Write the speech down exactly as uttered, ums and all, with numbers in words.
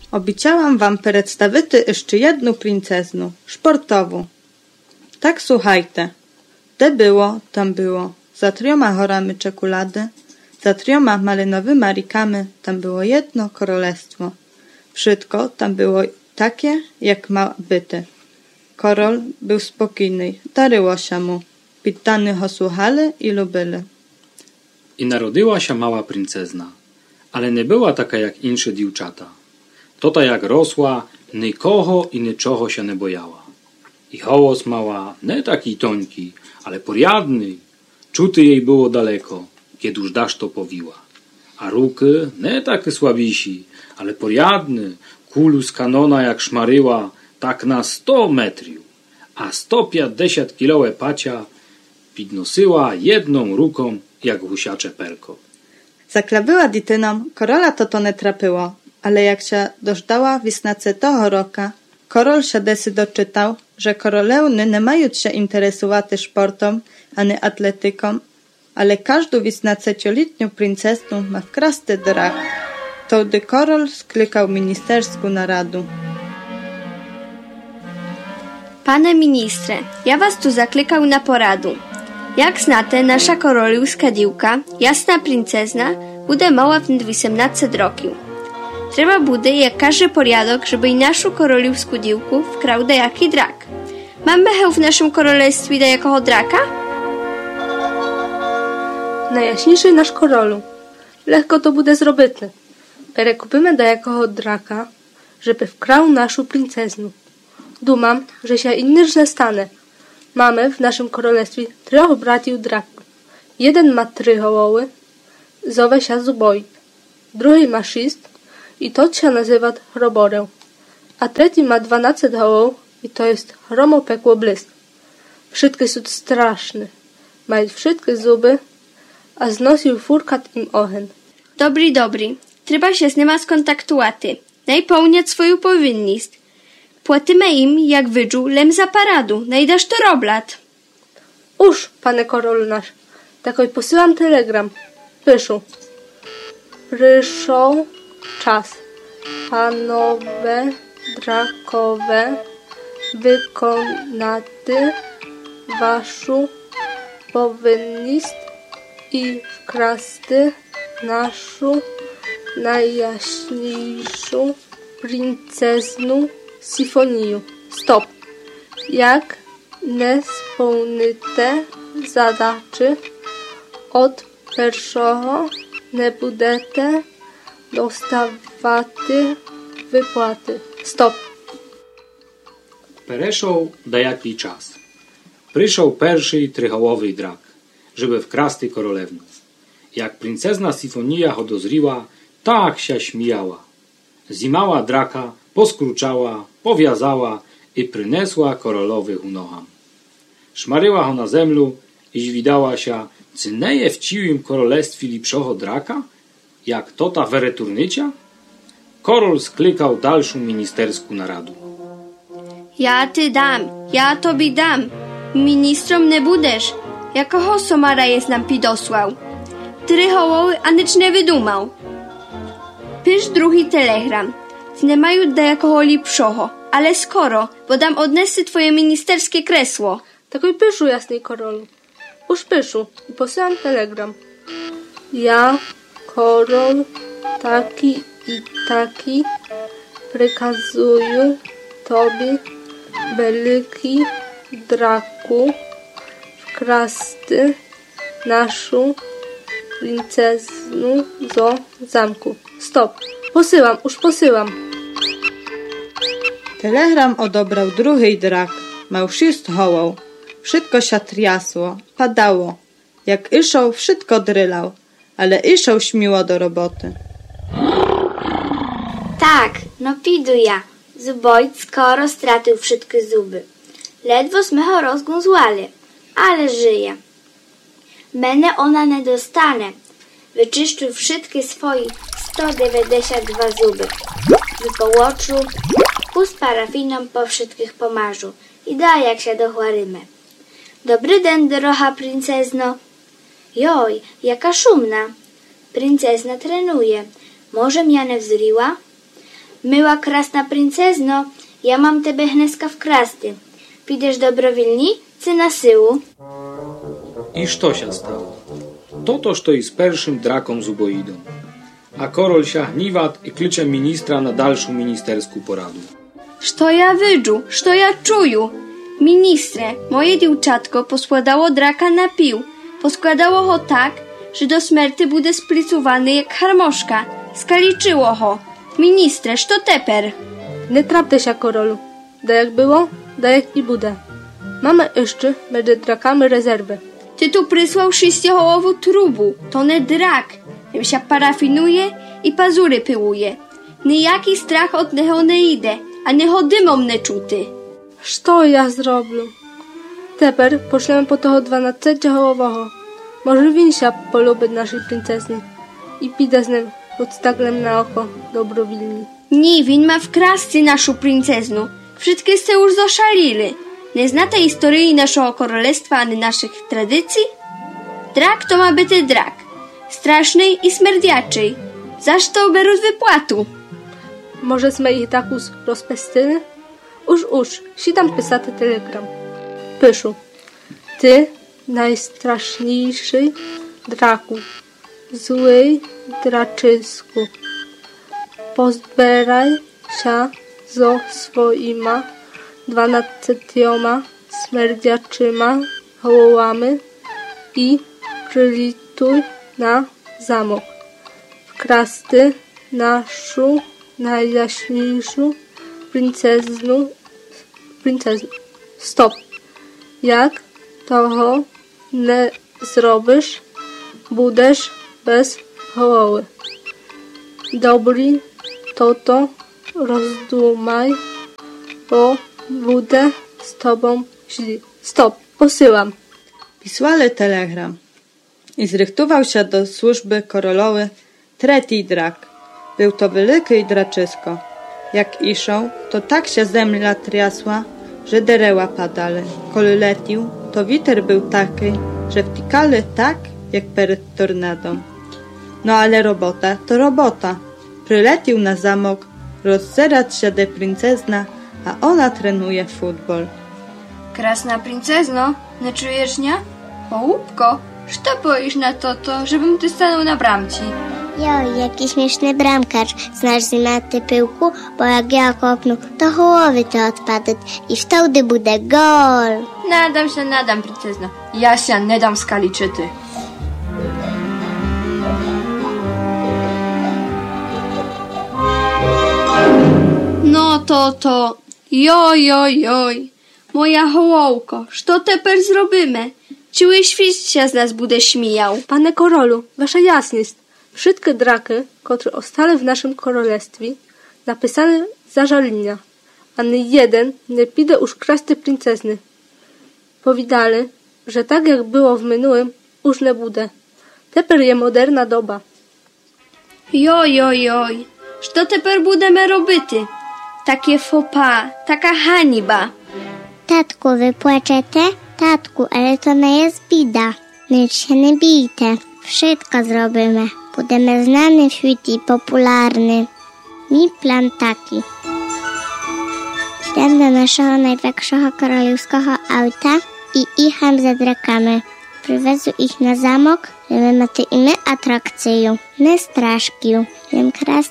Obieciałam wam przedstawić jeszcze jedną princeznu, sportową. Tak słuchajcie. Te było, tam było. Za trioma horami czekolady, za trioma malinowymi rikami tam było jedno królestwo. Wszystko tam było takie, jak ma byty. Korol był spokojny, daryło się mu. Pitany ho słuchali i lubili. I narodziła się mała princezna, ale nie była taka jak insze dziewczata. Tota jak rosła, nikogo i niczego się nie bojała. I hołos mała, nie taki tońki, ale porядny. Czuty jej było daleko, kiedy już dasz to powiła. A ruky nie takie słabisi, ale porядny, kulu z kanona jak szmaryła, tak na sto metriów. A sto pięćdziesiąt kilowe pacia podnosiła jedną ruką jak husiacze perko. Zaklabyła dityną, korola to to nie trapyło, ale jak się dożdała wisnace toho roka, korol się desy doczytał, że koroleuny nie mają się interesować sportom, ani atletyką, ale każdą wisnaceciolitnią princesną ma wkrasty drak. To gdy korol sklikał ministerską naradu. Pane ministrze, ja was tu zaklikał na poradu. Jak znate, nasza koroliuska diłka, jasna princezna, bude mała w osiemnaście roków. Trzeba bude, jak każdy porядok, żeby i naszą koroliusku diłku wkrał dejaki drak. Mamy heł w naszym królestwie dajakoho draka? Najjaśniejszy nasz korolu. Lekko to bude zrobitne. Bere kupimy dajakoho draka, żeby wkrał naszą princeznu. Dumam, że się innyż nie stanie. Mamy w naszym królestwie troch bratiów draków. Jeden ma trzy hołoły, zowe się Zubojt. Drugi ma sześć i to się nazywa Chroborę. A trzeci ma dwanaście hołów i to jest Chromo Pekło Blysk. Wszystkie są straszne. Mają wszystkie zuby, a znosił furkat im ochen. Dobry, dobry. Trzeba się z nima skontaktowaty. Najpełniać swoją powinność. Płatymy im, jak wydżu, lem za paradu. Najdasz to roblat. Uż, pane korolu nasz. Takoj posyłam telegram. Pyszą. Przyszł czas. Panowe drakowe wykonaty waszą powinność i wkrasty naszą najjaśniejszą princezną Sifonię. Stop. Jak nie spełnite zadaczy od pierwszego nie budete dostawaty wypłaty. Stop. Pereszał dajaki czas. Przyszł pierwszy trychołowy drak, żeby wkrasty korolewną. Jak princezna Sifonia ho dozriła, tak się śmiała. Zimała draka, poskruczała, powiązała i przynesła korolowych unocham. Szmaryła ho na zemlu i widała się, czy nie je w ciłym królestwie lepszego draka, jak tota wereturnycia? Korol sklikał dalszą ministerską naradu. Ja ty dam, ja tobie dam. Ministrom nie budesz. Jakoho somara jest nam pidosłał. Try hołoły, a nic nie wydumał. Pisz drugi telegram. Nie mają do jakoho lepszego, ale skoro, bo dam odnesy twoje ministerskie kresło. Takoj pyszu, jasnej korolu. Uż pyszu i posyłam telegram. Ja, korol, taki i taki, przykazuję tobie, wielki draku, wkrasty naszą princezną do zamku. Stop. Posyłam, już posyłam. Telegram odebrał drugi drak. Miał sześć hołów. Wszystko się triasło, padało. Jak iszał, wszystko drylał, ale iszał śmiło do roboty. Tak, no pidu ja. Zubojt skoro stracił wszystkie zuby. Ledwo sme ho rozgązłali, ale żyje. Mene ona nie dostanie. Wyczyszczył wszystkie swoje sto dziewięćdziesiąt dwa zuby. Wypołoczył, pust parafiną po wszystkich pomarzył i da jak się dochłarymy. Dobry den, droga princezno. Joj, jaka szumna. Princezna trenuje. Może mnie nie wzriła? Myła krasna princezno, ja mam tebe hneska wkrasty. Pidesz dobrowilni, cy na syłu? I što się stało? Totoż to i z pierwszym draką zuboidą. A korol się hniwat i klicze ministra na dalszą ministerską poradu. Što ja wydżu, što ja czuju? Ministrze, moje dziewczatko poskładało draka na pił. Poskładało ho tak, że do śmierci bude splicowany jak harmoszka. Skaliczyło ho. Ministrze, što teper? Nie trapte się, korolu. Da jak było, da jak i bude. Mamy jeszcze będzie drakami rezerwy. Ty tu prysłał sześciohołową trubu. To nie drak. Tym się parafinuje i pazury pyłuje. Niejaki strach od neho nie idzie, a neho dymom nie czuty. Što ja zrobię? Teper poślemy po toho dwanadsticiohołowego. Może win się polubić naszej princezny. I pide z nim pod staglem na oko dobrowilni. Nie, win ma wkrasty naszą princeznu. Wszystkie ste już zoszalili. Nie znate historii naszego królestwa ani naszych tradycji? Drak to ma być drak. Straszny i smerdyaczy. Zaż to berut wypłatu? Może sme ich takus rozpestyny? Uż, uż, si tam pisaty telegram. Pyszu. Ty, najstraszniejszy draku, zły draczysku, pozbieraj się zo swoima dwanadziestoma smerdyaczyma hołami i przylituj na zamok. Wkrasty naszą najjaśniejszą princeznu, princeznu. Stop. Jak toho nie zrobisz, budesz bez hołoły. Dobry, to to rozdumaj, bo budę z tobą źli. Stop, posyłam. Pisłali telegram i zrychtował się do służby korolowy trzeci drak. Był to wielki draczysko. Jak iszą, to tak się zemla triasła, że dereła padali. Koli lecił, to witer był taki, że wtikali tak, jak przed tornadą. No ale robota to robota. Przylecił na zamok, rozzerać się de princezna, a ona trenuje futbol. Krasna princezno, nie czujesz, nie? Połupko, što boisz na to, to, żebym ty stanął na bramci? Joj, jaki śmieszny bramkarz. Znasz zimę pyłku? Bo jak ja kopnu, to hołowy to odpadł i wtedy bude gol. Nadam się, nadam, princezno. Ja się nie dam skaliczyty. No to to, joj, joj, joj. Moja hołowko, što teper zrobimy? Ciły świt się z nas bude śmijał. Panie korolu, wasza jasność. Wszystkie draki, które ostale w naszym królestwie, napisane zażalenia, ani jeden nie pide już krasty princezny. Powidali, że tak jak było w minłym, już nie bude. Teper je moderna doba. Joj, joj, joj. Što teper budeme robity? Takie fopa, taka hańba. Tatku, wy płaczecie? Tatku, ale to nie jest bida. Nic się nie bijte. Wszystko zrobimy. Budemy znany w świecie i popularny. Mi plan taki. Idę do naszego największego królewskiego auta i icham za drakami. Przywiozę ich na zamok, żeby mieć inne atrakcje. Nie straszki. Jem kras